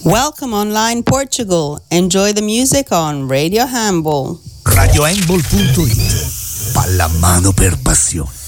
Welcome online Portugal. Enjoy the music on Radio Handball. RadioHandball.it. Pallamano per passione.